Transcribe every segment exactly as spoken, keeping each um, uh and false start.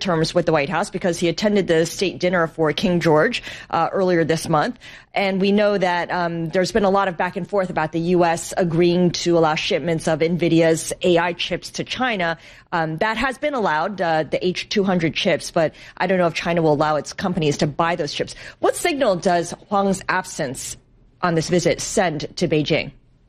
terms with the White House because he attended the state dinner for King George uh, earlier this month. And we know that um, there's been a lot of back and forth about the U S agreeing to allow shipments of NVIDIA's A I chips to China. Um, that has been allowed, uh, the H two hundred chips, but I don't know if China will allow its companies to buy those chips. What signal does Huang's absence on this visit send to Beijing?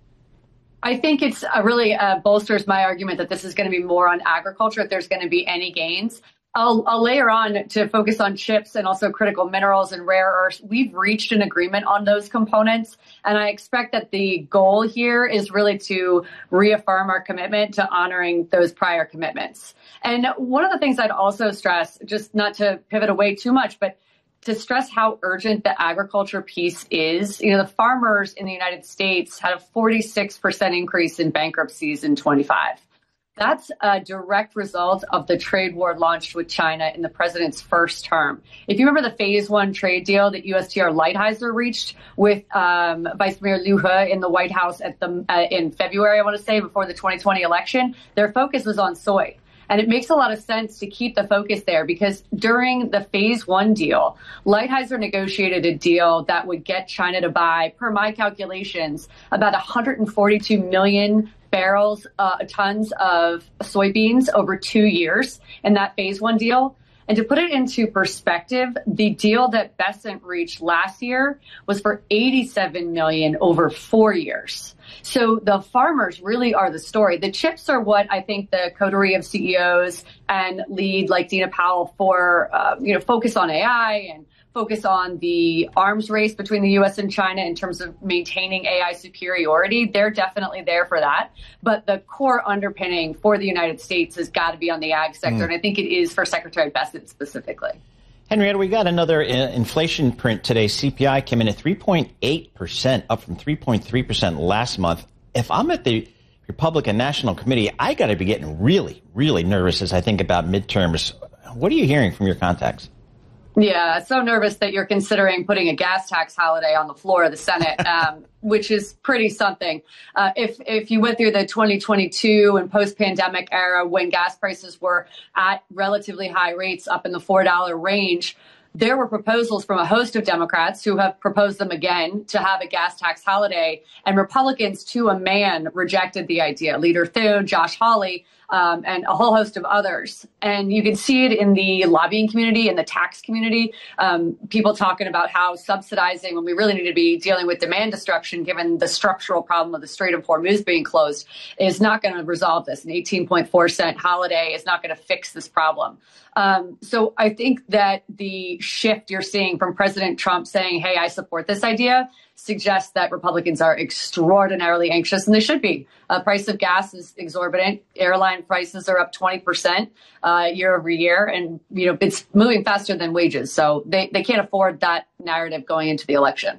I think it's uh, really uh, bolsters my argument that this is going to be more on agriculture, if there's going to be any gains. I'll, I'll layer on to focus on chips and also critical minerals and rare earths. We've reached an agreement on those components, and I expect that the goal here is really to reaffirm our commitment to honoring those prior commitments. And one of the things I'd also stress, just not to pivot away too much, but to stress how urgent the agriculture piece is. You know, the farmers in the United States had a forty-six percent increase in bankruptcies in twenty-five. That's a direct result of the trade war launched with China in the president's first term. If you remember the phase one trade deal that U S T R Lighthizer reached with um, Vice Premier Liu He in the White House at the uh, in February, I want to say, before the twenty twenty election, their focus was on soy. And it makes a lot of sense to keep the focus there because during the phase one deal, Lighthizer negotiated a deal that would get China to buy, per my calculations, about one hundred forty-two million barrels, uh, tons of soybeans over two years in that phase one deal. And to put it into perspective, the deal that Bessent reached last year was for eighty-seven million over four years. So the farmers really are the story. The chips are what I think the coterie of C E Os and lead like Dina Powell for, uh, you know, focus on A I and focus on the arms race between the U S and China in terms of maintaining A I superiority. They're definitely there for that. But the core underpinning for the United States has got to be on the ag sector. Mm. And I think it is for Secretary Bessent specifically. Henrietta, we got another uh, inflation print today. C P I came in at three point eight percent, up from three point three percent last month. If I'm at the Republican National Committee, I got to be getting really, really nervous as I think about midterms. What are you hearing from your contacts? Yeah, so nervous that you're considering putting a gas tax holiday on the floor of the Senate, um, which is pretty something. Uh, if if you went through the twenty twenty-two and post-pandemic era when gas prices were at relatively high rates up in the four dollar range, there were proposals from a host of Democrats who have proposed them again to have a gas tax holiday, and Republicans to a man rejected the idea. Leader Thune, Josh Hawley, Um, and a whole host of others. And you can see it in the lobbying community, in the tax community, um, people talking about how subsidizing when we really need to be dealing with demand destruction, given the structural problem of the Strait of Hormuz being closed, is not going to resolve this. An eighteen point four cent holiday is not going to fix this problem. Um, so I think that the shift you're seeing from President Trump saying, hey, I support this idea, suggests that Republicans are extraordinarily anxious, and they should be. Uh, price of gas is exorbitant. Airline prices are up twenty percent uh, year over year, and you know it's moving faster than wages. So they, they can't afford that narrative going into the election.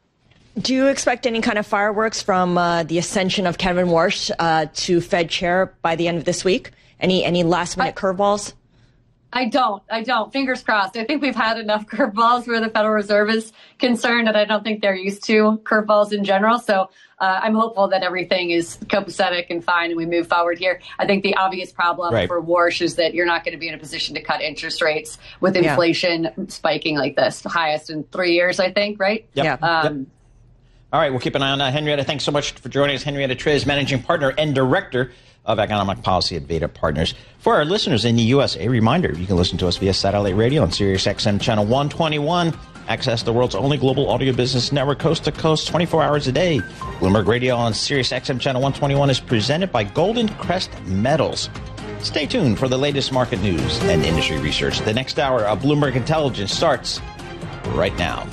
Do you expect any kind of fireworks from uh, the ascension of Kevin Warsh uh, to Fed chair by the end of this week? Any any last minute curveballs? I don't. I don't. Fingers crossed. I think we've had enough curveballs where the Federal Reserve is concerned, and I don't think they're used to curveballs in general. So uh, I'm hopeful that everything is copacetic and fine and we move forward here. I think the obvious problem right. for Warsh is that you're not going to be in a position to cut interest rates with inflation yeah. spiking like this, the highest in three years, I think, right? Yep. Yeah. Um, yep. All right. We'll keep an eye on that. Henrietta, thanks so much for joining us. Henrietta Triz, Managing Partner and Director of Economic Policy at Veda Partners. For our listeners in the U S, a reminder, you can listen to us via satellite radio on Sirius X M Channel one twenty-one. Access the world's only global audio business network coast to coast twenty-four hours a day. Bloomberg Radio on Sirius X M Channel one twenty-one is presented by Golden Crest Metals. Stay tuned for the latest market news and industry research. The next hour of Bloomberg Intelligence starts right now.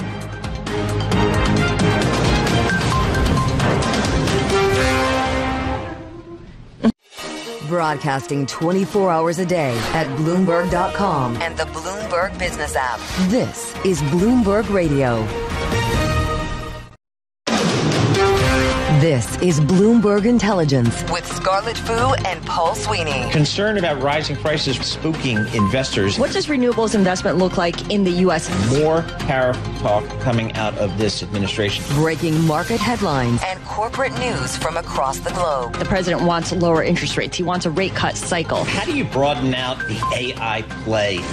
Broadcasting twenty-four hours a day at Bloomberg dot com and the Bloomberg Business app. This is Bloomberg Radio. This is Bloomberg Intelligence with Scarlett Fu and Paul Sweeney. Concern about rising prices spooking investors. What does renewables investment look like in the U S? More tariff talk coming out of this administration. Breaking market headlines and corporate news from across the globe. The president wants lower interest rates. He wants a rate cut cycle. How do you broaden out the A I play